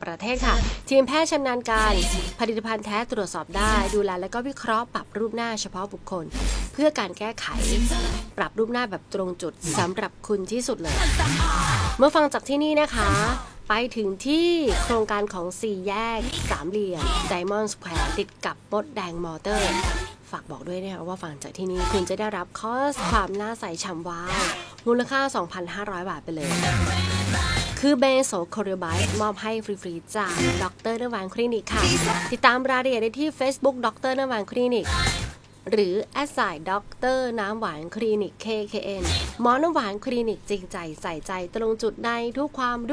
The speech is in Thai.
ประเทศค่ะทีมแพทย์ชำนาญการผลิตภัณฑ์แท้ตรวจสอบได้ดูแลและก็วิเคราะห์ปรับรูปหน้าเฉพาะบุคคลเพื่อการแก้ไขปรับรูปหน้าแบบตรงจุดสำหรับคุณที่สุดเลยเมื่อฟังจากที่นี่นะคะไปถึงที่โครงการของ4แยกสามเหลี่ยม Diamond Square ติดกับมดแดงมอเตอร์ฝากบอกด้วยนะคะว่าฟังจากที่นี่คุณจะได้รับคอร์สความหน้าใสฉ่ำว้าวมูลค่า 2,500 บาทไปเลยคือเบโซโคเรียไบต์มอบให้ฟรีๆจากดร.น้ำหวานคลินิกค่ะติดตามรายละเอียดได้ที่ Facebook ดร.น้ำหวานคลินิกหรือแอดไซน์ดร.น้ำหวานคลินิก KKN หมอน้ำหวานคลินิกจริงใจใส่ใจตรงจุดในทุกความ